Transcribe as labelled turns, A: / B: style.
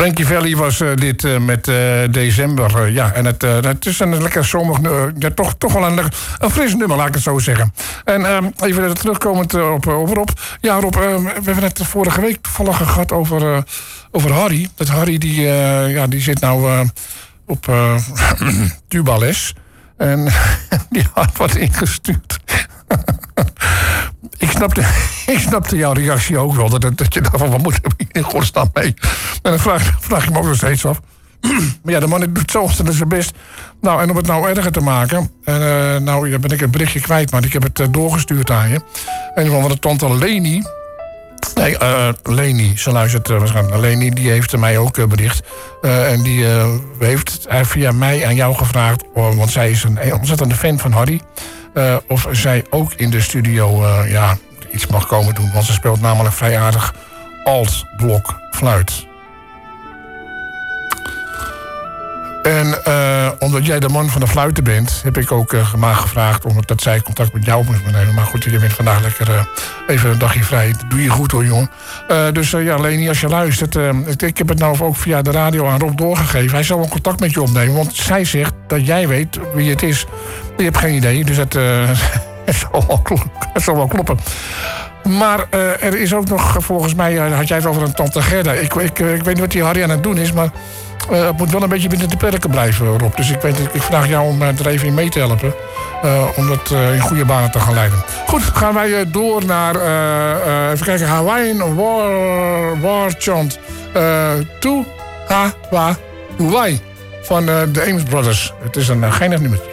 A: Frankie Valli was dit met December. Ja, en het is een lekker zomer... toch wel een fris nummer, laat ik het zo zeggen. En even terugkomend op Rob. Ja, Rob, we hebben het vorige week toevallig gehad over Harry. Dat Harry, die zit nou op tubales. En die had wat ingestuurd. Ik snapte jouw reactie ook wel. Dat je dacht van, wat moet ik in godsnaam mee? En dan vraag je me ook nog steeds af. Maar ja, de man doet zo ontzettend zijn best. Nou, en om het nou erger te maken... nou ben ik het berichtje kwijt, maar ik heb het doorgestuurd aan je. En van de tante Leni... Nee, Leni, ze luistert waarschijnlijk. Leni, die heeft mij ook bericht. En die heeft via mij aan jou gevraagd... want zij is een ontzettende fan van Harry... of zij ook in de studio iets mag komen doen. Want ze speelt namelijk vrij aardig alt-blok fluit. En omdat jij de man van de fluiten bent... heb ik ook maar gevraagd omdat zij contact met jou moest nemen. Maar goed, je bent vandaag lekker even een dagje vrij. Dat doe je goed hoor, jongen. Dus Leni, als je luistert... ik heb het nou ook via de radio aan Rob doorgegeven. Hij zal wel contact met je opnemen. Want zij zegt dat jij weet wie het is. Je hebt geen idee, dus het zal wel kloppen. Maar er is ook nog, volgens mij... had jij het over een tante Gerda. Ik weet niet wat die Harry aan het doen is, maar... het moet wel een beetje binnen de perken blijven, Rob. Dus ik vraag jou om er even in mee te helpen. Om dat in goede banen te gaan leiden. Goed, gaan wij door naar... even kijken, Hawaiian War Chant. To Ha Wa Huai van de Ames Brothers. Het is een geinig nummertje.